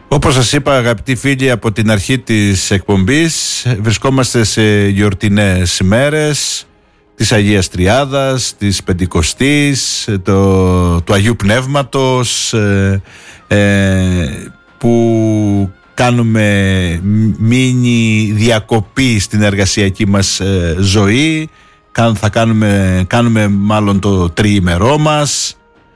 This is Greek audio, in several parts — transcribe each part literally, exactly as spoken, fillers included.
Όπως σας είπα, αγαπητοί φίλοι, από την αρχή της εκπομπής βρισκόμαστε σε γιορτινές ημέρες της Αγίας Τριάδας, της Πεντηκοστής, το, του Αγίου Πνεύματος, ε, ε, που κάνουμε μίνι διακοπή στην εργασιακή μας ε, ζωή. Θα κάνουμε, κάνουμε μάλλον το τριήμερό μας.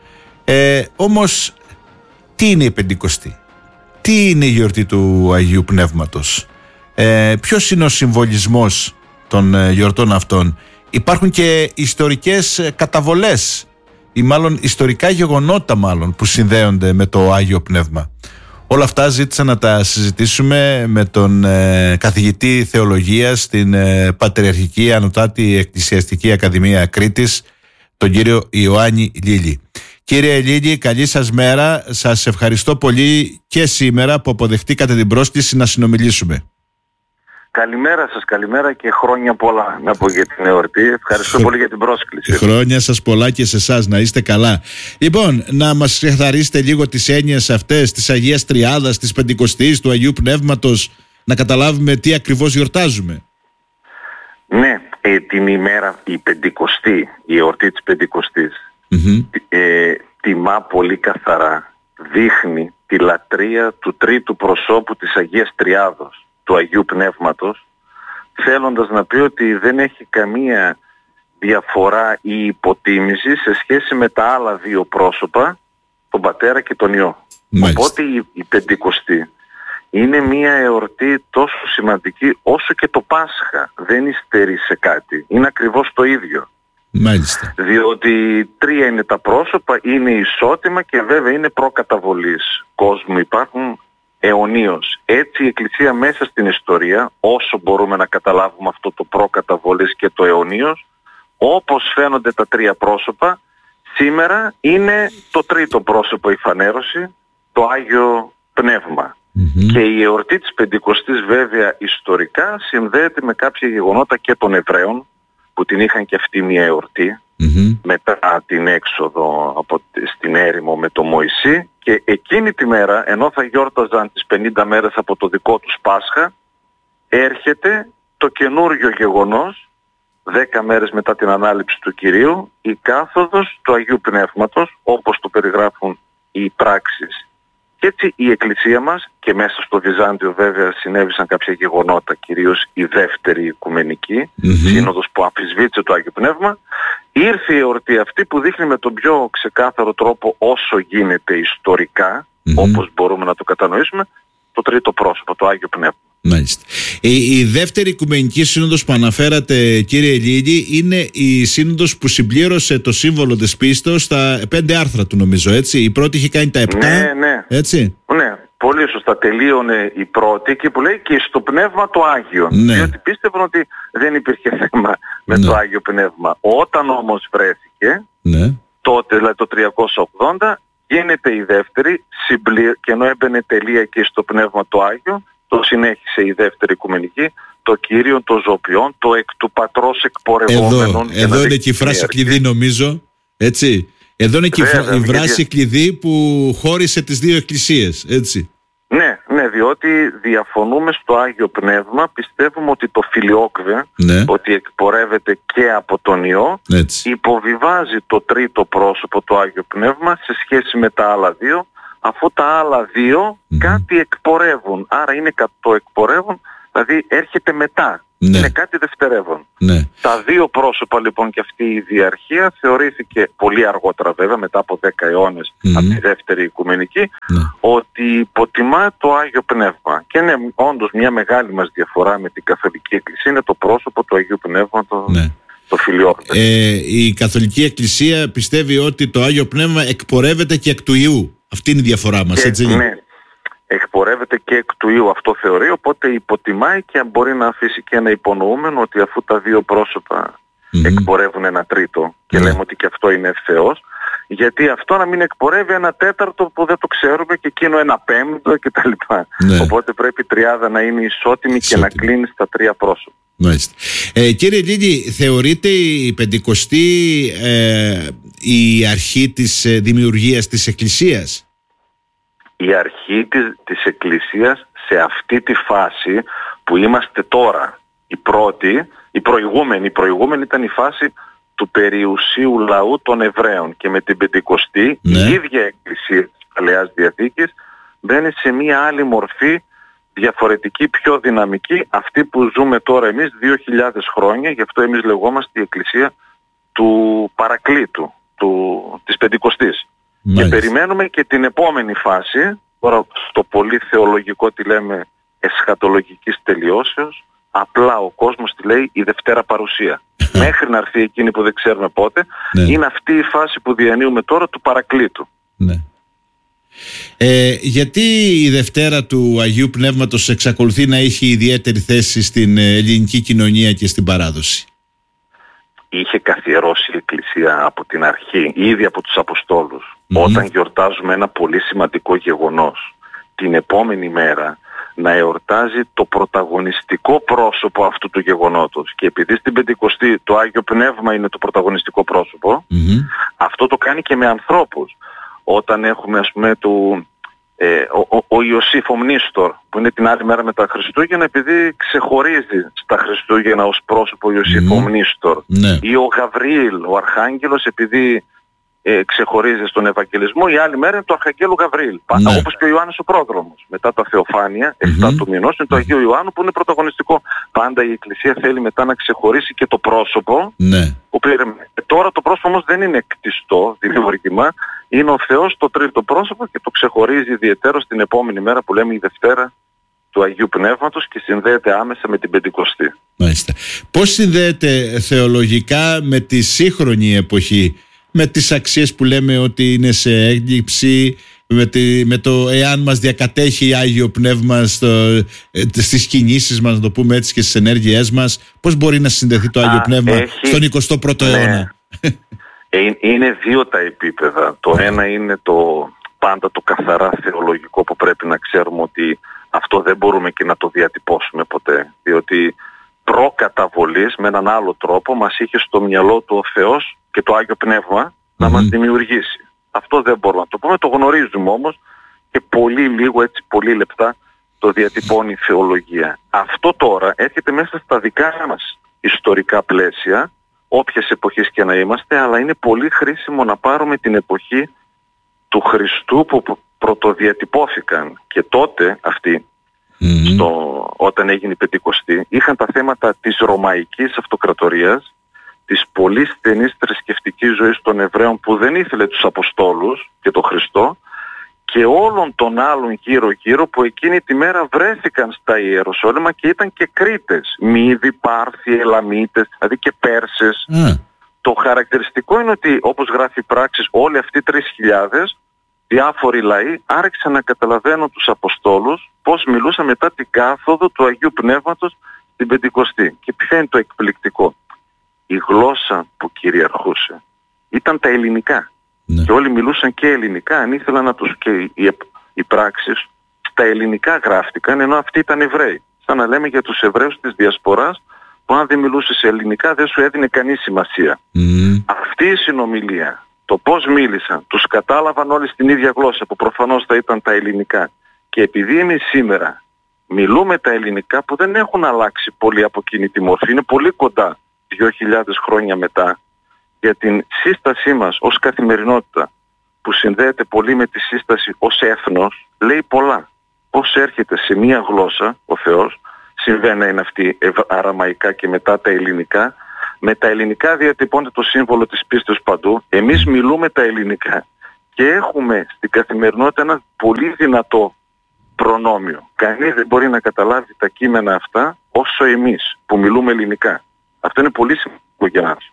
Ε, όμως τι είναι η Πεντηκοστή? Τι είναι η γιορτή του Αγίου Πνεύματος? Ε, ποιος είναι ο συμβολισμός των ε, γιορτών αυτών? Υπάρχουν και ιστορικές καταβολές ή μάλλον ιστορικά γεγονότα μάλλον που συνδέονται με το Άγιο Πνεύμα. Όλα αυτά ζήτησα να τα συζητήσουμε με τον ε, καθηγητή θεολογίας στην ε, Πατριαρχική Ανωτάτη Εκκλησιαστική Ακαδημία Κρήτης, τον κύριο Ιωάννη Λίλη. Κύριε Λίλη, καλή σας μέρα. Σας ευχαριστώ πολύ και σήμερα που αποδεχτήκατε την πρόσκληση να συνομιλήσουμε. Καλημέρα σας, καλημέρα και χρόνια πολλά να πω για την εορτή. Ευχαριστώ πολύ για την πρόσκληση. Χρόνια σας πολλά και σε εσάς, να είστε καλά. Λοιπόν, να μας ξεκαθαρίσετε λίγο τις έννοιες αυτές της Αγίας Τριάδας, της Πεντηκοστής, του Αγίου Πνεύματος, να καταλάβουμε τι ακριβώς γιορτάζουμε. Ναι, ε, την ημέρα, η Πεντηκοστή, η εορτή της Πεντηκοστής, mm-hmm. ε, τιμά πολύ καθαρά, δείχνει τη λατρεία του τρίτου προσώπου της Αγίας Τριάδος, του Αγίου Πνεύματος, θέλοντας να πει ότι δεν έχει καμία διαφορά ή υποτίμηση σε σχέση με τα άλλα δύο πρόσωπα, τον Πατέρα και τον Υιό. Μάλιστα. Οπότε η, η Πεντηκοστή είναι μια εορτή τόσο σημαντική όσο και το Πάσχα. Δεν υστερεί σε κάτι. Είναι ακριβώς το ίδιο. Μάλιστα. Διότι τρία είναι τα πρόσωπα, είναι ισότιμα και βέβαια είναι προκαταβολής κόσμου. Υπάρχουν αιωνίως. Έτσι η Εκκλησία μέσα στην ιστορία, όσο μπορούμε να καταλάβουμε αυτό το προκαταβολής και το αιωνίως, όπως φαίνονται τα τρία πρόσωπα, σήμερα είναι το τρίτο πρόσωπο η φανέρωση, το Άγιο Πνεύμα. Mm-hmm. Και η εορτή της Πεντηκοστής βέβαια ιστορικά συνδέεται με κάποια γεγονότα και των Εβραίων, που την είχαν και αυτή μια εορτή, mm-hmm. μετά την έξοδο από, στην έρημο με το Μωυσή, και εκείνη τη μέρα, ενώ θα γιόρταζαν τις πενήντα μέρες από το δικό τους Πάσχα, έρχεται το καινούργιο γεγονός, δέκα μέρες μετά την ανάληψη του Κυρίου, η κάθοδος του Αγίου Πνεύματος, όπως το περιγράφουν οι πράξεις. Και έτσι η Εκκλησία μας, και μέσα στο Βυζάντιο βέβαια συνέβησαν κάποια γεγονότα, κυρίως η δεύτερη Οικουμενική mm-hmm. σύνοδος που αμφισβήτησε το Άγιο Πνεύμα, ήρθε η εορτή αυτή που δείχνει με τον πιο ξεκάθαρο τρόπο όσο γίνεται ιστορικά, mm-hmm. όπως μπορούμε να το κατανοήσουμε, το τρίτο πρόσωπο, το Άγιο Πνεύμα. Μάλιστα. Η, η δεύτερη Οικουμενική Σύνοδος που αναφέρατε, κύριε Λίλη, είναι η σύνοδος που συμπλήρωσε το σύμβολο της πίστεως στα πέντε άρθρα του, νομίζω, έτσι. Η πρώτη είχε κάνει τα επτά, ναι, ναι. έτσι. Ναι, πολύ σωστά. Τελείωνε η πρώτη και που λέει και στο Πνεύμα το Άγιο. Ναι. Διότι πίστευαν ότι δεν υπήρχε θέμα με ναι. το Άγιο Πνεύμα. Όταν όμως βρέθηκε, ναι. τότε, δηλαδή το τριακόσια ογδόντα, γίνεται η δεύτερη, συμπλη... και ενώ έμπαινε τελεία και στο Πνεύμα το Άγιο, το συνέχισε η δεύτερη Οικουμενική, το Κύριον, το Ζωπιόν, το εκ του Πατρός εκπορευόμενον. Εδώ, εδώ είναι και η φράση κλειδί, νομίζω, έτσι. Εδώ είναι και Βέβαια, η φράση γιατί... κλειδί που χώρισε τις δύο εκκλησίες, έτσι. Ναι, ναι, διότι διαφωνούμε στο Άγιο Πνεύμα, πιστεύουμε ότι το φιλιόκβε, ναι. ότι εκπορεύεται και από τον Υιό, έτσι. Υποβιβάζει το τρίτο πρόσωπο, το Άγιο Πνεύμα, σε σχέση με τα άλλα δύο, αφού τα άλλα δύο mm-hmm. κάτι εκπορεύουν. Άρα είναι το εκπορεύουν, δηλαδή έρχεται μετά. Ναι. Είναι κάτι δευτερεύον. Ναι. Τα δύο πρόσωπα λοιπόν και αυτή η διαρχία θεωρήθηκε πολύ αργότερα βέβαια, μετά από δέκα αιώνες mm-hmm. από τη δεύτερη Οικουμενική, ναι. ότι υποτιμά το Άγιο Πνεύμα. Και είναι όντως μια μεγάλη μας διαφορά με την Καθολική Εκκλησία, είναι το πρόσωπο του Αγίου Πνεύματος. Ναι. Το ε, η Καθολική Εκκλησία πιστεύει ότι το Άγιο Πνεύμα εκπορεύεται και εκ του Υιού. Αυτή είναι η διαφορά μας, και, έτσι. Ναι, εκπορεύεται και εκ του Υιού, αυτό θεωρεί, οπότε υποτιμάει και μπορεί να αφήσει και ένα υπονοούμενο ότι αφού τα δύο πρόσωπα mm-hmm. εκπορεύουν ένα τρίτο και mm-hmm. λέμε ότι και αυτό είναι ευθέως, γιατί αυτό να μην εκπορεύει ένα τέταρτο που δεν το ξέρουμε και εκείνο ένα πέμπτο κτλ. Ναι. Οπότε πρέπει η τριάδα να είναι ισότιμη, ισότιμη. Και να κλείνει στα τρία πρόσωπα. Μάλιστα. Ε, κύριε Λίλη, θεωρείται η Πεντηκοστή ε, η αρχή της ε, δημιουργίας της Εκκλησίας? η αρχή της, της Εκκλησίας σε αυτή τη φάση που είμαστε τώρα. Η πρώτη, η προηγούμενη, η προηγούμενη ήταν η φάση του περιουσίου λαού των Εβραίων, και με την Πεντηκοστή ναι. η ίδια Εκκλησία της Παλαιάς Διαθήκης μπαίνει σε μία άλλη μορφή, διαφορετική, πιο δυναμική, αυτή που ζούμε τώρα εμείς δύο χιλιάδες χρόνια. Γι' αυτό εμείς λεγόμαστε η Εκκλησία του Παρακλήτου, του, της Πεντηκοστής. Μάλιστα. Και περιμένουμε και την επόμενη φάση, τώρα στο πολύ θεολογικό τη λέμε εσχατολογικής τελειώσεως, απλά ο κόσμος τη λέει η Δευτέρα Παρουσία. Μέχρι να έρθει εκείνη που δεν ξέρουμε πότε, ναι. είναι αυτή η φάση που διανύουμε τώρα του Παρακλήτου. Ναι. Ε, γιατί η Δευτέρα του Αγίου Πνεύματος εξακολουθεί να έχει ιδιαίτερη θέση στην ελληνική κοινωνία και στην παράδοση? Είχε καθιερώσει η Εκκλησία από την αρχή, ήδη από τους Αποστόλους, mm-hmm. όταν γιορτάζουμε ένα πολύ σημαντικό γεγονός, την επόμενη μέρα να εορτάζει το πρωταγωνιστικό πρόσωπο αυτού του γεγονότος. Και επειδή στην Πεντηκοστή το Άγιο Πνεύμα είναι το πρωταγωνιστικό πρόσωπο, mm-hmm. αυτό το κάνει και με ανθρώπους. Όταν έχουμε, ας πούμε, του, ε, ο, ο, ο Ιωσήφ ο Μνήστορ, που είναι την άλλη μέρα με τα Χριστούγεννα, επειδή ξεχωρίζει στα Χριστούγεννα ως πρόσωπο ο Ιωσήφ mm-hmm. ο Μνήστορ. Ναι. Ή ο Γαβριήλ, ο Αρχάγγελος, επειδή ε, ξεχωρίζει στον Ευαγγελισμό, η άλλη μέρα είναι το Αρχαγγέλου Γαβριήλ. Ναι. Όπως και ο Ιωάννης ο Πρόδρομος. Μετά τα Θεοφάνεια, εφτά mm-hmm. του μηνός, είναι το Αγίου Ιωάννου που είναι πρωταγωνιστικό. Πάντα η Εκκλησία θέλει μετά να ξεχωρίσει και το πρόσωπο. Ναι. Που πήρε. Τώρα το πρόσωπο όμως δεν είναι κτιστό, δημιουργήμα. Είναι ο Θεός το τρίτο πρόσωπο και το ξεχωρίζει ιδιαιτέρως την επόμενη μέρα που λέμε η Δευτέρα του Αγίου Πνεύματος και συνδέεται άμεσα με την Πεντηκοστή. Μάλιστα. Πώς συνδέεται θεολογικά με τη σύγχρονη εποχή, με τις αξίες που λέμε ότι είναι σε έλλειψη, με, τη, με το εάν μας διακατέχει Άγιο Πνεύμα στο, στις κινήσεις μας, να το πούμε έτσι, και στις ενέργειές μας? Πώς μπορεί να συνδεθεί το Άγιο Α, Πνεύμα έχει... στον εικοστό πρώτο ναι. αιώνα? Είναι δύο τα επίπεδα. Το ένα είναι το πάντα το καθαρά θεολογικό, που πρέπει να ξέρουμε ότι αυτό δεν μπορούμε και να το διατυπώσουμε ποτέ. Διότι προκαταβολής με έναν άλλο τρόπο μας είχε στο μυαλό του ο Θεός και το Άγιο Πνεύμα mm-hmm. να μας δημιουργήσει. Αυτό δεν μπορούμε να το πούμε, το γνωρίζουμε όμως και πολύ λίγο, έτσι πολύ λεπτά το διατυπώνει η θεολογία. Αυτό τώρα έρχεται μέσα στα δικά μας ιστορικά πλαίσια, όποιες εποχές και να είμαστε, αλλά είναι πολύ χρήσιμο να πάρουμε την εποχή του Χριστού που πρωτοδιατυπώθηκαν. Και τότε αυτοί, mm-hmm. στο, όταν έγινε η Πεντηκοστή, είχαν τα θέματα της Ρωμαϊκής Αυτοκρατορίας, της πολύ στενής θρησκευτικής ζωής των Εβραίων που δεν ήθελε τους Αποστόλους και τον Χριστό, και όλων των άλλων γύρω-γύρω που εκείνη τη μέρα βρέθηκαν στα Ιεροσόλυμα και ήταν και Κρήτες, Μύδοι, Πάρθιοι, Ελαμίτες, δηλαδή και Πέρσες. Mm. Το χαρακτηριστικό είναι ότι, όπως γράφει η Πράξεις, όλοι αυτοί οι τρεις χιλιάδες διάφοροι λαοί άρχισαν να καταλαβαίνουν τους Αποστόλους πώς μιλούσαν μετά την κάθοδο του Αγίου Πνεύματος στην Πεντηκοστή. Και ποιο είναι το εκπληκτικό? Η γλώσσα που κυριαρχούσε ήταν τα ελληνικά. Ναι. Και όλοι μιλούσαν και ελληνικά, αν ήθελαν να τους, και οι, οι πράξεις στα ελληνικά γράφτηκαν, ενώ αυτοί ήταν Εβραίοι. Σαν να λέμε για τους Εβραίους της Διασποράς, που αν δεν μιλούσες ελληνικά δεν σου έδινε κανεί σημασία. Mm. Αυτή η συνομιλία, το πώς μίλησαν, τους κατάλαβαν όλοι στην ίδια γλώσσα, που προφανώς θα ήταν τα ελληνικά. Και επειδή εμείς σήμερα μιλούμε τα ελληνικά, που δεν έχουν αλλάξει πολύ από εκείνη τη μορφή, είναι πολύ κοντά δύο χιλιάδες χρόνια μετά, για την σύστασή μας ως καθημερινότητα, που συνδέεται πολύ με τη σύσταση ως έθνος, λέει πολλά. Πώς έρχεται σε μία γλώσσα ο Θεός, συμβαίνει είναι αυτή αραμαϊκά και μετά τα ελληνικά, με τα ελληνικά διατυπώνεται το σύμβολο της πίστης παντού, εμείς μιλούμε τα ελληνικά και έχουμε στην καθημερινότητα ένα πολύ δυνατό προνόμιο. Κανείς δεν μπορεί να καταλάβει τα κείμενα αυτά όσο εμείς που μιλούμε ελληνικά. Αυτό είναι πολύ σημαντικό για μας.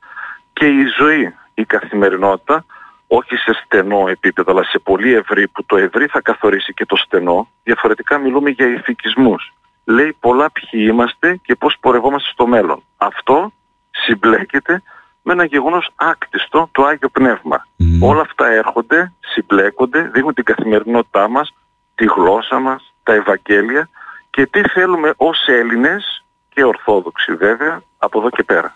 Και η ζωή, η καθημερινότητα, όχι σε στενό επίπεδο, αλλά σε πολύ ευρύ, που το ευρύ θα καθορίσει και το στενό, διαφορετικά μιλούμε για ηθικισμούς. Λέει πολλά ποιοι είμαστε και πώς πορευόμαστε στο μέλλον. Αυτό συμπλέκεται με ένα γεγονός άκτιστο, το Άγιο Πνεύμα. Mm. Όλα αυτά έρχονται, συμπλέκονται, δείχνουν την καθημερινότητά μας, τη γλώσσα μας, τα Ευαγγέλια και τι θέλουμε ως Έλληνες και Ορθόδοξοι βέβαια από εδώ και πέρα.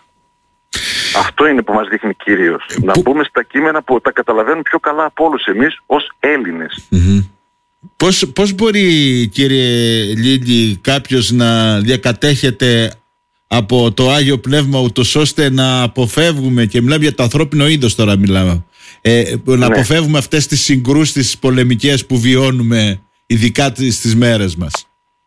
Αυτό είναι που μας δείχνει κυρίως. Να μπούμε στα κείμενα που τα καταλαβαίνουν πιο καλά από όλους εμείς ως Έλληνες. Mm-hmm. Πώς, πώς μπορεί, κύριε Λίλη, κάποιος να διακατέχεται από το Άγιο Πνεύμα ούτως ώστε να αποφεύγουμε, και μιλάμε για το ανθρώπινο είδος τώρα μιλάμε, ε, να ναι. αποφεύγουμε αυτές τις συγκρούσεις, τις πολεμικές που βιώνουμε ειδικά στις μέρες μας?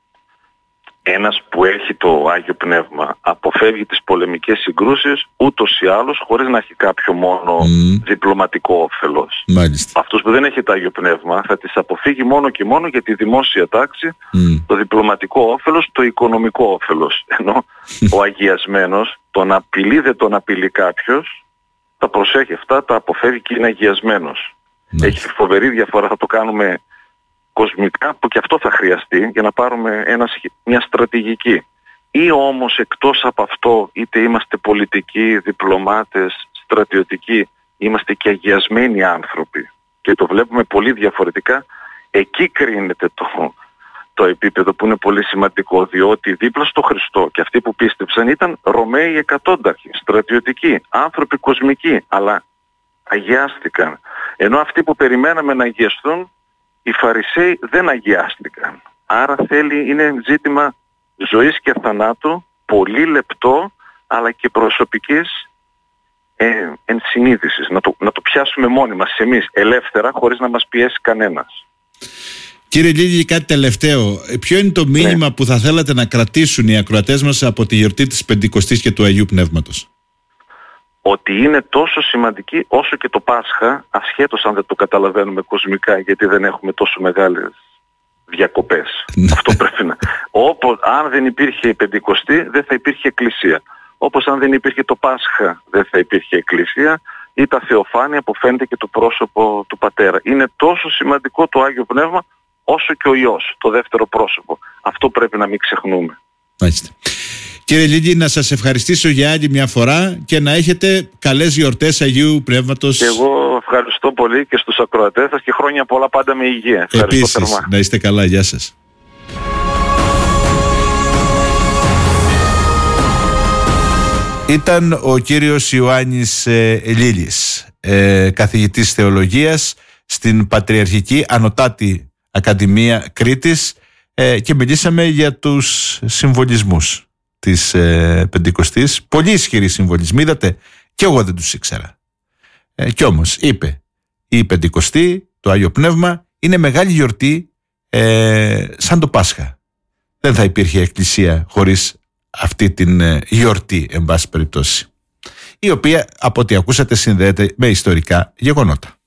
Ένας που έχει το Άγιο Πνεύμα αποφεύγει τις πολεμικές συγκρούσεις ούτως ή άλλως, χωρίς να έχει κάποιο μόνο mm. διπλωματικό όφελος. Μάλιστα. Αυτός που δεν έχει το Άγιο Πνεύμα θα τις αποφύγει μόνο και μόνο για τη δημόσια τάξη, mm. το διπλωματικό όφελος, το οικονομικό όφελος. Ενώ ο αγιασμένος τον απειλεί, δεν τον απειλεί κάποιος, τα προσέχει αυτά, τα αποφεύγει και είναι αγιασμένος. Mm. Έχει φοβερή διαφορά, θα το κάνουμε κοσμικά, που και αυτό θα χρειαστεί για να πάρουμε ένα, μια στρατηγική. Ή όμως εκτός από αυτό, είτε είμαστε πολιτικοί, διπλωμάτες, στρατιωτικοί, είμαστε και αγιασμένοι άνθρωποι και το βλέπουμε πολύ διαφορετικά. Εκεί κρίνεται το, το επίπεδο που είναι πολύ σημαντικό, διότι δίπλα στο Χριστό και αυτοί που πίστεψαν ήταν Ρωμαίοι εκατόνταρχοι, στρατιωτικοί, άνθρωποι κοσμικοί, αλλά αγιάστηκαν. Ενώ αυτοί που περιμέναμε να αγιαστούν, οι Φαρισαίοι δεν αγιάστηκαν. Άρα θέλει, είναι ζήτημα ζωής και θανάτου, πολύ λεπτό, αλλά και προσωπικής ε, ενσυνείδησης. Να το, να το πιάσουμε μόνοι μας εμείς, ελεύθερα, χωρίς να μας πιέσει κανένας. Κύριε Λίλη, κάτι τελευταίο. Ποιο είναι το μήνυμα ναι. που θα θέλατε να κρατήσουν οι ακροατές μας από τη γιορτή της Πεντηκοστής και του Αγίου Πνεύματος? Ότι είναι τόσο σημαντική όσο και το Πάσχα, ασχέτως αν δεν το καταλαβαίνουμε κοσμικά, γιατί δεν έχουμε τόσο μεγάλες διακοπές. Αυτό πρέπει να... Όπως, αν δεν υπήρχε η Πεντηκοστή, δεν θα υπήρχε εκκλησία. Όπως αν δεν υπήρχε το Πάσχα, δεν θα υπήρχε εκκλησία, ή τα Θεοφάνεια που φαίνεται και το πρόσωπο του Πατέρα. Είναι τόσο σημαντικό το Άγιο Πνεύμα όσο και ο Υιός, το δεύτερο πρόσωπο. Αυτό πρέπει να μην ξεχνούμε. Μάλιστα. Κύριε Λίλη, να σας ευχαριστήσω για άλλη μια φορά και να έχετε καλές γιορτές Αγίου Πνεύματος. Και εγώ ευχαριστώ πολύ και στους ακροατές σας και χρόνια πολλά πάντα με υγεία. Ευχαριστώ. Επίσης, θερμά. Να είστε καλά. Γεια σας. Ήταν ο κύριος Ιωάννης ε, Λίλης, ε, καθηγητής θεολογίας στην Πατριαρχική Ανωτάτη Ακαδημία Κρήτης, ε, και μιλήσαμε για τους συμβολισμούς της ε, Πεντηκοστής. Πολύ ισχυροί συμβολισμοί, είδατε, και εγώ δεν τους ήξερα. Ε, κι όμως είπε, η Πεντηκοστή, το Άγιο Πνεύμα, είναι μεγάλη γιορτή ε, σαν το Πάσχα. Δεν θα υπήρχε εκκλησία χωρίς αυτή την ε, γιορτή, εν πάση περιπτώσει, η οποία από ό,τι ακούσατε συνδέεται με ιστορικά γεγονότα.